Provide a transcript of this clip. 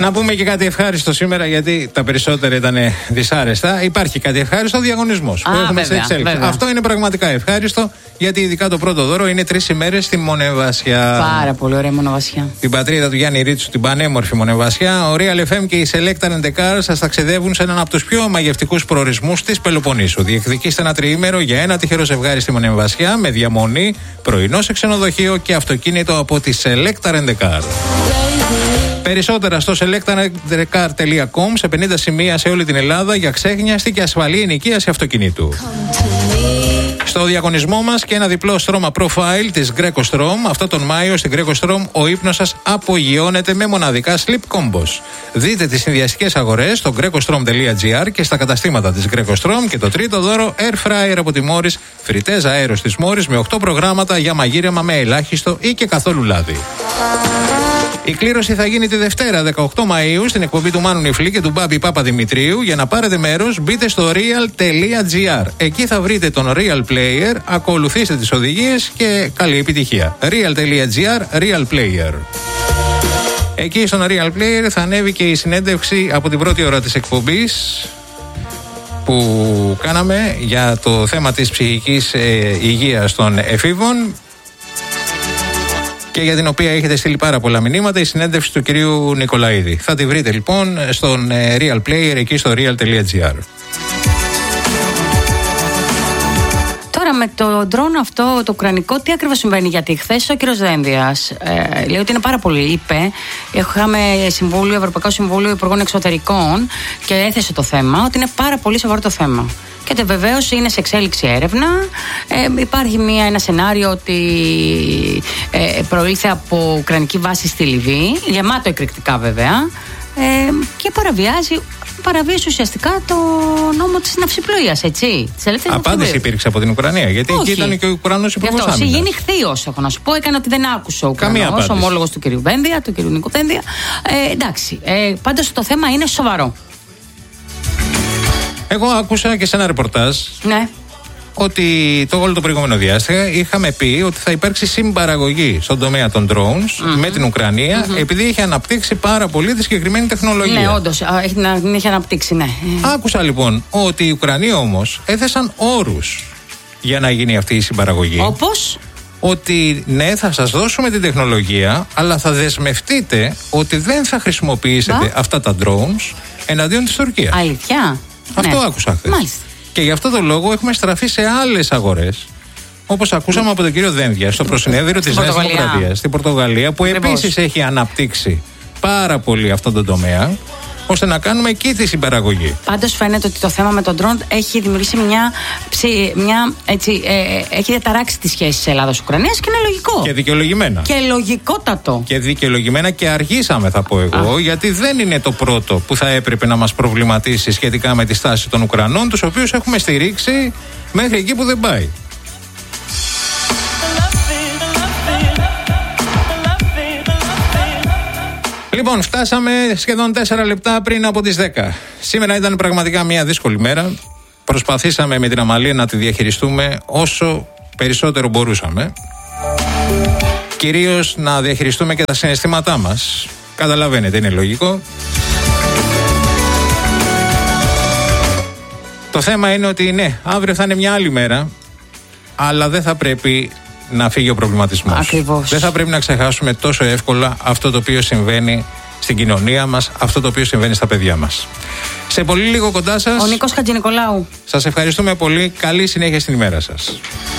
Να πούμε και κάτι ευχάριστο σήμερα, γιατί τα περισσότερα ήταν δυσάρεστα. Υπάρχει κάτι ευχάριστο, διαγωνισμός που έχουμε σε εξέλιξη. Αυτό είναι πραγματικά ευχάριστο, γιατί ειδικά το πρώτο δώρο είναι 3 ημέρες στη Μονεβασιά. Πάρα πολύ ωραία Μονεβασιά. Την πατρίδα του Γιάννη Ρίτσου, την πανέμορφη Μονεβασιά. Ο Real FM και η Select Rent a Car σας ταξιδεύουν σε έναν από τους πιο μαγευτικούς προορισμούς της Πελοποννήσου. Διεκδικήστε ένα τριήμερο για ένα τυχερό ζευγάρι στη Μονεβασιά με διαμονή, πρωινό σε ξενοδοχείο και αυτοκίνητο από τη Select Rent a Car. Περισσότερα στο selectarencar.com, σε 50 σημεία σε όλη την Ελλάδα για ξέχνιαστη και ασφαλή ενοικίαση αυτοκινήτου. Στο διαγωνισμό μας και ένα διπλό στρώμα profile της Greco Strom. Αυτό τον Μάιο στην Greco Strom ο ύπνος σας απογειώνεται με μοναδικά sleep combos. Δείτε τις συνδυαστικές αγορές στο grecostrom.gr και στα καταστήματα της Greco Strom. Και το τρίτο δώρο, air fryer από τη Morris, φριτέζα αέρος της Morris με 8 προγράμματα για μαγείρεμα με ελάχιστο ή και καθόλου λάδι. Η κλήρωση θα γίνει τη Δευτέρα 18 Μαΐου στην εκπομπή του Μάνου Νιφλή και του Μπάμπη Παπαδημητρίου. Για να πάρετε μέρος, μπείτε στο real.gr. Εκεί θα βρείτε τον Real Player, ακολουθήστε τις οδηγίες και καλή επιτυχία. Real.gr, Real Player. Εκεί στον Real Player θα ανέβει και η συνέντευξη από την πρώτη ώρα της εκπομπής που κάναμε για το θέμα της ψυχικής υγείας των εφήβων, και για την οποία έχετε στείλει πάρα πολλά μηνύματα, η συνέντευξη του κυρίου Νικολαίδη. Θα τη βρείτε λοιπόν στον Real Player, εκεί στο real.gr. Τώρα με το ντρόν αυτό το ουκρανικό, τι ακριβώς συμβαίνει? Γιατί χθες ο κύριος Δένδιας λέει ότι είναι πάρα πολύ. Είπε, είχαμε Ευρωπαϊκό Συμβούλιο Υπουργών Εξωτερικών και έθεσε το θέμα ότι είναι πάρα πολύ σοβαρό το θέμα. Και βεβαίως είναι σε εξέλιξη έρευνα. Υπάρχει ένα σενάριο ότι προήλθε από ουκρανική βάση στη Λιβύη, γεμάτο εκρηκτικά βέβαια, και παραβίασε ουσιαστικά το νόμο της ναυσιπλοείας, έτσι. Απάντηση υπήρξε από την Ουκρανία, γιατί εκεί ήταν και ο Ουκρανός υπουργός άμυνας. Αυτό γίνει χθείος, έχω να σου πω. Έκανε ότι δεν άκουσε ο Ουκρανός, ομόλογος του κυρίου Δένδια, του κυρίου Νίκου Δένδια. Εντάξει, πάντως το θέμα είναι σοβαρό. Εγώ άκουσα και σε ένα ρεπορτάζ, ναι, ότι όλο το προηγούμενο διάστημα είχαμε πει ότι θα υπάρξει συμπαραγωγή στον τομέα των drones με την Ουκρανία, επειδή έχει αναπτύξει πάρα πολύ τη συγκεκριμένη τεχνολογία. Ναι, όντως, έχει αναπτύξει, ναι. Άκουσα λοιπόν ότι οι Ουκρανοί όμως έθεσαν όρους για να γίνει αυτή η συμπαραγωγή. Όπως? Ότι ναι, θα σας δώσουμε την τεχνολογία, αλλά θα δεσμευτείτε ότι δεν θα χρησιμοποιήσετε αυτά τα drones εναντίον της Τουρκίας. Αλήθεια? Αυτό άκουσα χθες. Μάλιστα. Και γι' αυτό τον λόγο έχουμε στραφεί σε άλλες αγορές, όπως ακούσαμε από τον κύριο Δένδια στο προσυνέδριο της Νέας Δημοκρατίας στην Πορτογαλία, που επίσης έχει αναπτύξει πάρα πολύ αυτόν τον τομέα, ώστε να κάνουμε εκεί τη συμπαραγωγή. Πάντως φαίνεται ότι το θέμα με τον ντρόουν έχει δημιουργήσει έχει διαταράξει τις σχέσεις Ελλάδας-Ουκρανίας, και είναι λογικό. Και δικαιολογημένα. Και λογικότατο. Και δικαιολογημένα, και αργήσαμε, θα πω εγώ, γιατί δεν είναι το πρώτο που θα έπρεπε να μας προβληματίσει σχετικά με τη στάση των Ουκρανών, τους οποίους έχουμε στηρίξει μέχρι εκεί που δεν πάει. Λοιπόν, φτάσαμε σχεδόν 4 λεπτά πριν από τις 10. Σήμερα ήταν πραγματικά μια δύσκολη μέρα. Προσπαθήσαμε με την Αμαλία να τη διαχειριστούμε όσο περισσότερο μπορούσαμε. Κυρίως να διαχειριστούμε και τα συναισθήματά μας. Καταλαβαίνετε, είναι λογικό. Το θέμα είναι ότι ναι, αύριο θα είναι μια άλλη μέρα, αλλά δεν θα πρέπει να φύγει ο προβληματισμός. Ακριβώς. Δεν θα πρέπει να ξεχάσουμε τόσο εύκολα αυτό το οποίο συμβαίνει στην κοινωνία μας, αυτό το οποίο συμβαίνει στα παιδιά μας. Σε πολύ λίγο κοντά σας, ο Νίκος Χατζηνικολάου. Σας ευχαριστούμε πολύ. Καλή συνέχεια στην ημέρα σας.